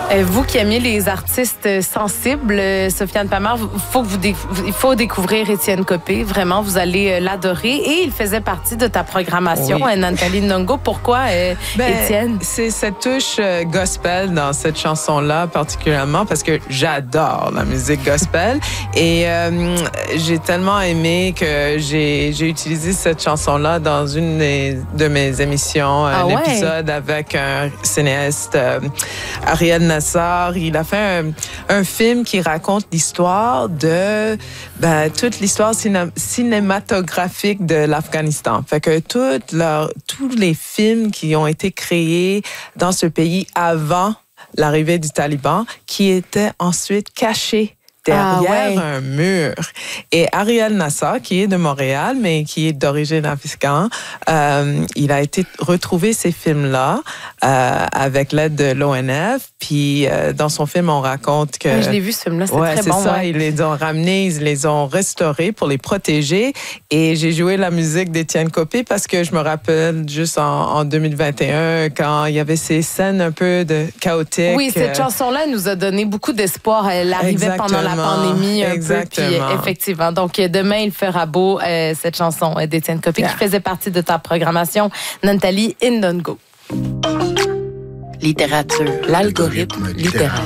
Vous qui aimez les artistes sensibles, Sofiane Pamart, il faut découvrir Étienne Copé. Vraiment, vous allez l'adorer. Et il faisait partie de ta programmation, oui. Nathalie Ndongo. Pourquoi, Étienne? C'est cette touche gospel dans cette chanson-là particulièrement parce que j'adore la musique gospel. Et j'ai tellement aimé que j'ai utilisé cette chanson-là dans une de mes émissions, un épisode avec un cinéaste, Ariel Nassar. Il a fait un film qui raconte l'histoire de toute l'histoire cinématographique de l'Afghanistan. Fait que tous les films qui ont été créés dans ce pays avant l'arrivée du Taliban, qui étaient ensuite cachés derrière un mur. Et Ariel Nassar, qui est de Montréal, mais qui est d'origine afghane, il a été retrouvé ces films-là avec l'aide de l'ONF. Puis dans son film, on raconte que... je l'ai vu, ce film-là, c'est très bon. Ça. Ils les ont ramenés, ils les ont restaurés pour les protéger. Et j'ai joué la musique d'Étienne Copé parce que je me rappelle juste en 2021, quand il y avait ces scènes un peu chaotiques. Oui, cette chanson-là nous a donné beaucoup d'espoir. Elle arrivait pendant la pandémie un peu. Puis effectivement. Donc, demain, il fera beau, cette chanson d'Étienne Copé qui faisait partie de ta programmation, Nathalie Ndongo. Littérature, l'algorithme littéraire.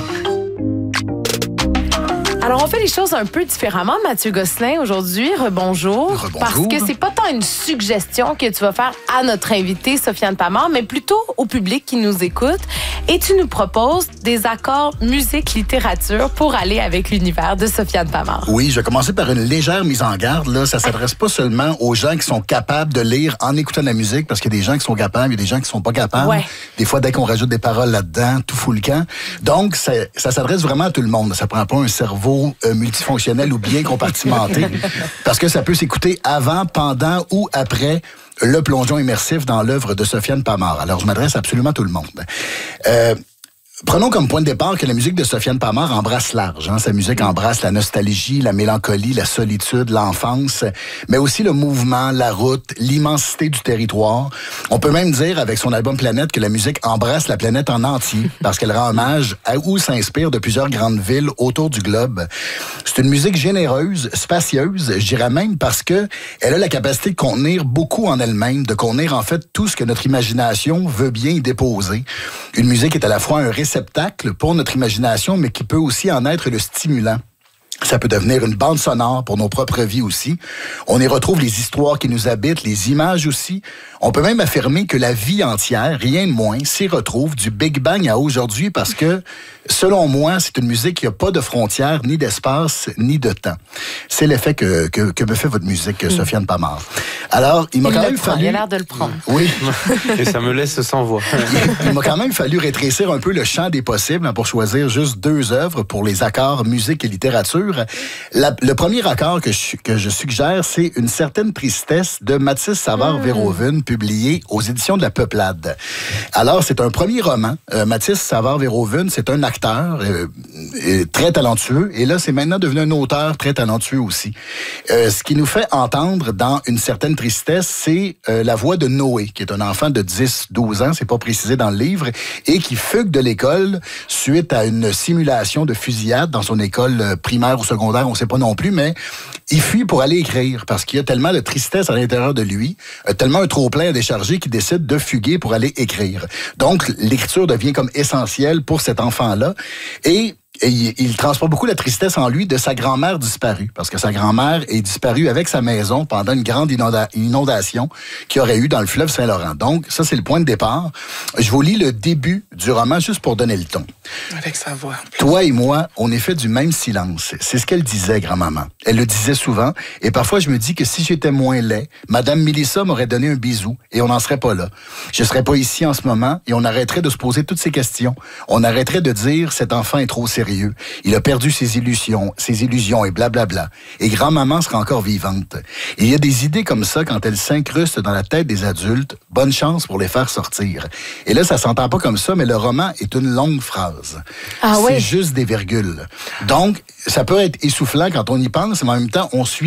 Alors, on fait les choses un peu différemment, Mathieu Gosselin, aujourd'hui. Rebonjour. Parce que c'est pas tant une suggestion que tu vas faire à notre invité, Sofiane Pamart, mais plutôt au public qui nous écoute. Et tu nous proposes des accords musique-littérature pour aller avec l'univers de Sofiane Pamart. Oui, je vais commencer par une légère mise en garde. Là, ça s'adresse pas seulement aux gens qui sont capables de lire en écoutant de la musique, parce qu'il y a des gens qui sont capables, il y a des gens qui sont pas capables. Ouais. Des fois, dès qu'on rajoute des paroles là-dedans, tout fout le camp. Donc, ça s'adresse vraiment à tout le monde. Ça prend pas un cerveau multifonctionnel ou bien compartimenté, parce que ça peut s'écouter avant, pendant ou après le plongeon immersif dans l'œuvre de Sofiane Pamart. Alors, je m'adresse absolument à tout le monde. Prenons comme point de départ que la musique de Sofiane Pamart embrasse large. Sa musique embrasse la nostalgie, la mélancolie, la solitude, l'enfance, mais aussi le mouvement, la route, l'immensité du territoire. On peut même dire, avec son album Planète, que la musique embrasse la planète en entier, parce qu'elle rend hommage à ou s'inspire de plusieurs grandes villes autour du globe. C'est une musique généreuse, spacieuse, je dirais même, parce que elle a la capacité de contenir beaucoup en elle-même, de contenir en fait tout ce que notre imagination veut bien y déposer. Une musique est à la fois un réceptacle pour notre imagination, mais qui peut aussi en être le stimulant. Ça peut devenir une bande sonore pour nos propres vies aussi. On y retrouve les histoires qui nous habitent, les images aussi. On peut même affirmer que la vie entière, rien de moins, s'y retrouve du Big Bang à aujourd'hui parce que, selon moi, c'est une musique qui n'a pas de frontières, ni d'espace, ni de temps. C'est l'effet que me fait votre musique, Sofiane Pamart. Alors, il m'a quand même fallu... Il a l'air de le prendre. Oui. Et ça me laisse sans voix. Il m'a quand même fallu rétrécir un peu le champ des possibles pour choisir juste 2 œuvres pour les accords musique et littérature. Le premier accord que je suggère, c'est Une certaine tristesse de Mathis Savard-Verhoeven, publié aux éditions de La Peuplade. Alors, c'est un premier roman. Mathis Savard-Verhoeven, c'est un acteur très talentueux. Et là, c'est maintenant devenu un auteur très talentueux aussi. Ce qui nous fait entendre dans Une certaine tristesse, c'est la voix de Noé, qui est un enfant de 10-12 ans, c'est pas précisé dans le livre, et qui fugue de l'école suite à une simulation de fusillade dans son école primaire ou secondaire, on ne sait pas non plus, mais il fuit pour aller écrire parce qu'il y a tellement de tristesse à l'intérieur de lui, tellement un trop-plein à décharger qu'il décide de fuguer pour aller écrire. Donc, l'écriture devient comme essentielle pour cet enfant-là et il transporte beaucoup la tristesse en lui de sa grand-mère disparue, parce que sa grand-mère est disparue avec sa maison pendant une grande inondation qu'il y aurait eu dans le fleuve Saint-Laurent. Donc, ça, c'est le point de départ. Je vous lis le début du roman juste pour donner le ton. Avec sa voix. Toi et moi, on est fait du même silence. C'est ce qu'elle disait, grand-maman. Elle le disait souvent, et parfois je me dis que si j'étais moins laid, Madame Mélissa m'aurait donné un bisou, et on n'en serait pas là. Je serais pas ici en ce moment, et on arrêterait de se poser toutes ces questions. On arrêterait de dire, cet enfant est trop sérieux. Il a perdu ses illusions et blablabla. Et grand-maman sera encore vivante. Et il y a des idées comme ça quand elles s'incrustent dans la tête des adultes. Bonne chance pour les faire sortir. Et là, ça s'entend pas comme ça, mais le roman est une longue phrase. C'est juste des virgules. Donc, ça peut être essoufflant quand on y pense, mais en même temps, on suit